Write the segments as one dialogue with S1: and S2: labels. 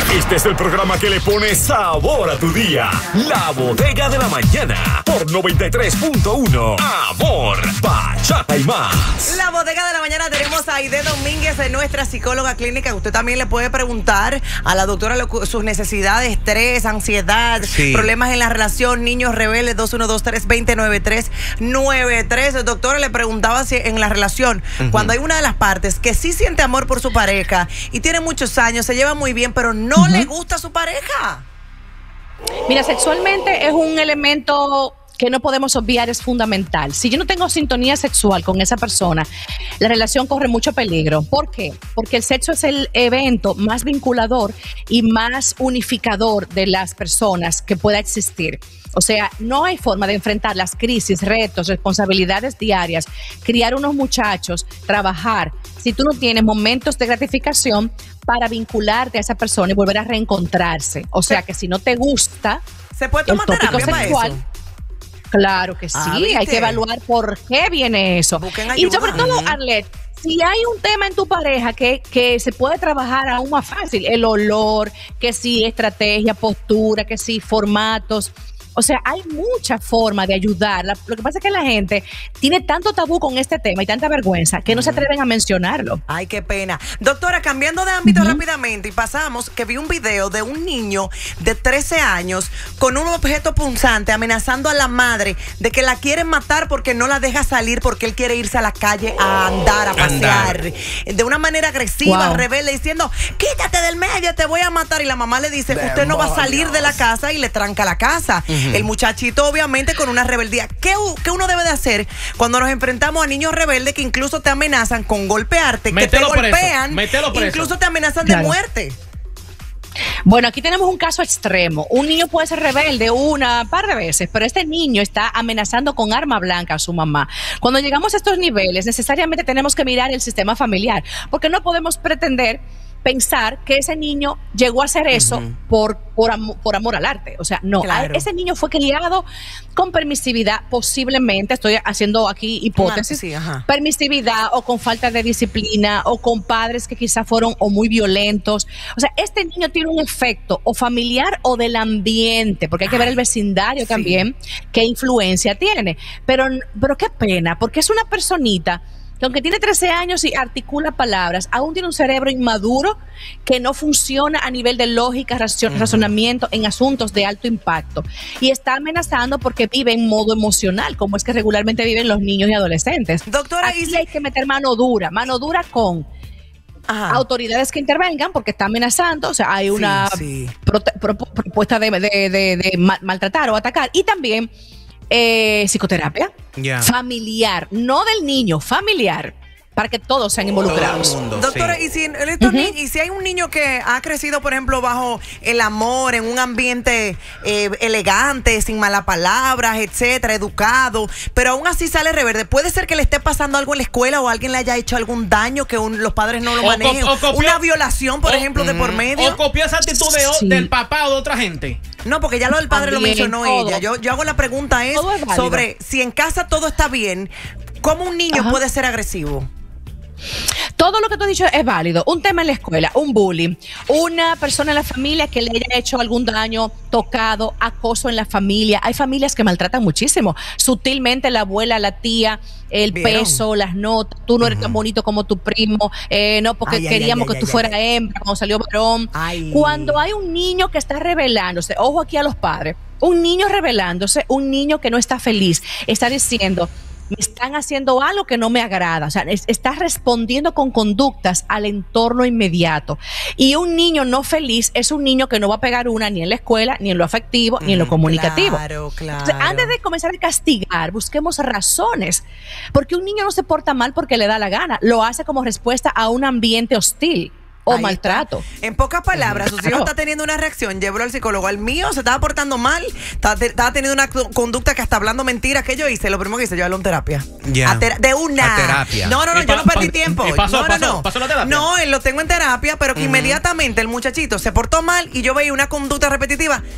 S1: Este es el programa que le pone sabor a tu día. La Bodega de la Mañana por 93.1. Amor, bachata y más.
S2: La Bodega de la Mañana tenemos a Aide Domínguez, de nuestra psicóloga clínica. Usted también le puede preguntar a la doctora sus necesidades, estrés, ansiedad, problemas en la relación, niños rebeldes. 2123-2093-93. Doctora, le preguntaba si en la relación, cuando hay una de las partes que sí siente amor por su pareja y tiene muchos años, se lleva muy bien, pero no le gusta a su pareja.
S3: Mira, sexualmente es un elemento que no podemos obviar, es fundamental. Si yo no tengo sintonía sexual con esa persona, la relación corre mucho peligro. ¿Por qué? Porque el sexo es el evento más vinculador y más unificador de las personas que pueda existir. O sea, no hay forma de enfrentar las crisis, retos, responsabilidades diarias, criar unos muchachos, trabajar, si tú no tienes momentos de gratificación para vincularte a esa persona y volver a reencontrarse. O sea, que si no te gusta
S2: ¿se puede tomar
S3: el tópico
S2: terapia
S3: sexual,
S2: para eso?
S3: Claro que sí, hay que evaluar por qué viene eso. Y sobre todo, Arlet, si hay un tema en tu pareja que se puede trabajar aún más fácil, el olor, que sí, estrategia, postura, que sí, formatos. O sea, hay mucha forma de ayudar. Lo que pasa es que la gente tiene tanto tabú con este tema y tanta vergüenza que no se atreven a mencionarlo.
S2: Ay, qué pena. Doctora, cambiando de ámbito rápidamente, y pasamos que vi un video de un niño de 13 años con un objeto punzante amenazando a la madre de que la quieren matar porque no la deja salir, porque él quiere irse a la calle a andar, a pasear. De una manera agresiva, rebelde, diciendo, quítate del medio, te voy a matar. Y la mamá le dice, usted no va a salir de la casa, y le tranca la casa. El muchachito obviamente con una rebeldía. ¿Qué uno debe de hacer cuando nos enfrentamos a niños rebeldes que incluso te amenazan con golpearte, que te golpean, incluso te amenazan de muerte?
S3: Bueno, aquí tenemos un caso extremo. Un niño puede ser rebelde una par de veces, pero este niño está amenazando con arma blanca a su mamá. Cuando llegamos a estos niveles, necesariamente tenemos que mirar el sistema familiar, porque no podemos pretender pensar que ese niño llegó a hacer eso por amor al arte. O sea, no, ese niño fue criado con permisividad, posiblemente, estoy haciendo aquí hipótesis, permisividad o con falta de disciplina o con padres que quizás fueron o muy violentos. O sea, este niño tiene un efecto o familiar o del ambiente, porque hay que ver el vecindario también, qué influencia tiene. Pero qué pena, porque es una personita que aunque tiene 13 años y articula palabras, aún tiene un cerebro inmaduro que no funciona a nivel de lógica, razonamiento en asuntos de alto impacto. Y está amenazando porque vive en modo emocional, como es que regularmente viven los niños y adolescentes. Doctora, aquí hay que meter mano dura con autoridades que intervengan porque está amenazando. O sea, hay una propuesta de maltratar o atacar. Y también psicoterapia familiar, no del niño, familiar, para que todos sean involucrados.
S2: Doctora, y si hay un niño que ha crecido, por ejemplo, bajo el amor, en un ambiente elegante, sin malas palabras, etcétera, educado, pero aún así sale rebelde, ¿puede ser que le esté pasando algo en la escuela o alguien le haya hecho algún daño que los padres no lo manejen? Una violación, por ejemplo, de por medio.
S4: O copió esa actitud del papá o de otra gente.
S2: No, porque ya lo del padre también, lo mencionó ella. Yo hago la pregunta sobre si en casa todo está bien, ¿cómo un niño puede ser agresivo?
S3: Todo lo que tú has dicho es válido. Un tema en la escuela, un bullying, una persona en la familia que le haya hecho algún daño, tocado, acoso en la familia. Hay familias que maltratan muchísimo, sutilmente, la abuela, la tía, el peso, las notas, tú no eres tan bonito como tu primo, no, porque queríamos que tú fueras hembra cuando salió varón. Cuando hay un niño que está rebelándose, ojo aquí a los padres, un niño rebelándose, un niño que no está feliz, está diciendo, me están haciendo algo que no me agrada. O sea, estás respondiendo con conductas al entorno inmediato. Y un niño no feliz es un niño que no va a pegar una ni en la escuela, ni en lo afectivo, ni en lo comunicativo.
S2: Claro.
S3: Entonces, antes de comenzar a castigar, busquemos razones. Porque un niño no se porta mal porque le da la gana. Lo hace como respuesta a un ambiente hostil o maltrato.
S2: En pocas palabras, su hijo está teniendo una reacción, llevó al psicólogo. Al mío se estaba portando mal, estaba teniendo una conducta que hasta hablando mentiras. Que yo hice, lo primero que hice, llevarlo a terapia. De una.
S4: Terapia.
S2: No, yo no perdí tiempo.
S4: ¿Pasó la terapia?
S2: No, él lo tengo en terapia, pero que inmediatamente el muchachito se portó mal y yo veía una conducta repetitiva.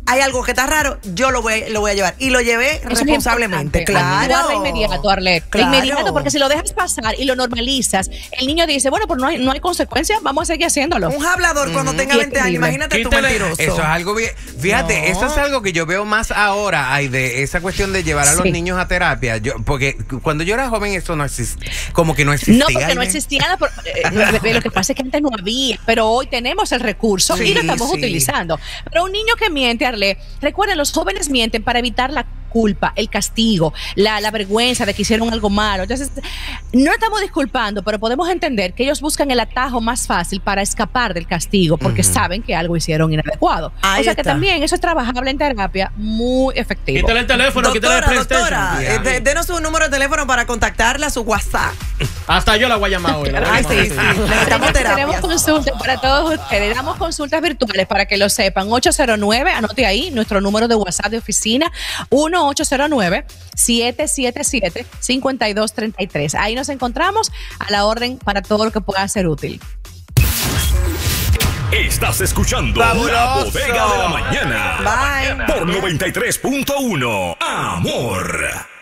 S2: hay algo que está raro, yo lo voy a llevar. Y lo llevé responsablemente.
S3: Claro. De inmediato, Arlet.
S2: Claro.
S3: De inmediato, porque si lo dejas pasar y lo normalizas, el niño dice, bueno, pues no hay consecuencias, vamos a seguir haciéndolo.
S2: Un hablador cuando tenga 20 años, imagínate tú mentiroso.
S5: Eso es algo bien. Fíjate, eso es algo que yo veo más ahora, de esa cuestión de llevar a los niños a terapia. Porque cuando yo era joven eso no existía, como que no existía.
S3: No, porque no existía nada. Lo que pasa es que antes no había, pero hoy tenemos el recurso y lo estamos utilizando. Pero un niño que miente, Arlet, recuerden, los jóvenes mienten para evitar la culpa, el castigo, la vergüenza de que hicieron algo malo. Entonces, no estamos disculpando, pero podemos entender que ellos buscan el atajo más fácil para escapar del castigo, porque saben que algo hicieron inadecuado.
S2: Ahí
S3: o sea que
S2: está.
S3: también eso es trabajable en terapia, muy efectivo.
S4: Quítale el teléfono, quítale el PlayStation.
S2: Doctora, denos su número de teléfono para contactarla a su WhatsApp.
S4: Hasta yo la voy a llamar hoy.
S2: Ay, sí. Necesitamos
S3: Tenemos
S2: terapia.
S3: consultas para todos ustedes. Damos consultas virtuales para que lo sepan. 809, anote ahí nuestro número de WhatsApp de oficina, 1-809-777-5233. Ahí nos encontramos a la orden para todo lo que pueda ser útil.
S1: Estás escuchando
S5: ¡Fabuloso!
S1: La Bodega de la Mañana.
S2: Bye.
S1: Por 93.1 Amor.